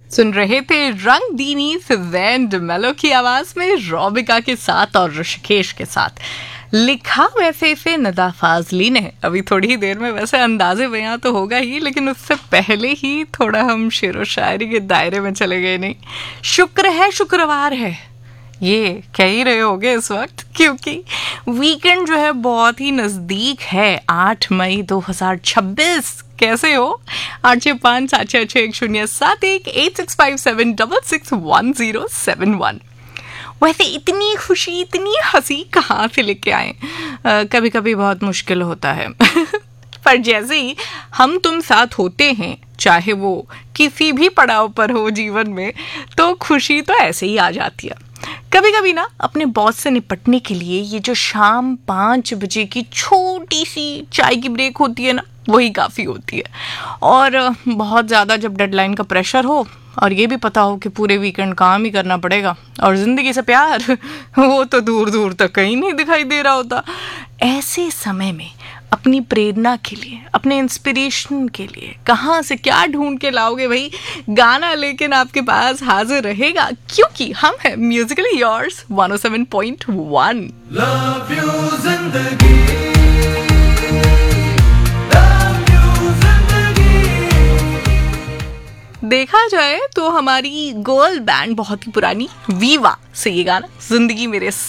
सुन रहे थे रंगदीनी फिजैन मेलो की आवाज में रॉबिका के साथ और ऋषिकेश के साथ। लिखा वैसे इसे नदा फाजली ने। अभी थोड़ी ही देर में वैसे अंदाजे बयां तो होगा ही, लेकिन उससे पहले ही थोड़ा हम शेरो शायरी के दायरे में चले गए। नहीं, शुक्र है शुक्रवार है, ये कह ही रहे होगे इस वक्त, क्योंकि वीकेंड जो है बहुत ही नजदीक है। 8 मई 2026। कैसे हो? 865601071865765107 वैसे इतनी खुशी इतनी हंसी कहाँ से लेके आए? कभी कभी बहुत मुश्किल होता है पर जैसे ही हम तुम साथ होते हैं, चाहे वो किसी भी पड़ाव पर हो जीवन में, तो खुशी तो ऐसे ही आ जाती है। कभी कभी ना अपने बॉस से निपटने के लिए ये जो शाम 5 बजे की छोटी सी चाय की ब्रेक होती है ना, वही काफ़ी होती है। और बहुत ज़्यादा जब डेडलाइन का प्रेशर हो और ये भी पता हो कि पूरे वीकेंड काम ही करना पड़ेगा और ज़िंदगी से प्यार वो तो दूर दूर तक कहीं नहीं दिखाई दे रहा होता। ऐसे समय में अपनी प्रेरणा के लिए, अपने इंस्पिरेशन के लिए कहाँ से क्या ढूंढ के लाओगे भाई? गाना लेकिन आपके पास हाजिर रहेगा, क्योंकि हम हैं म्यूजिकली योर्स 107.1। लव यू जिंदगी, देखा जाए तो हमारी गर्ल बैंड बहुत ही पुरानी वीवा से ये गाना जिंदगी मेरे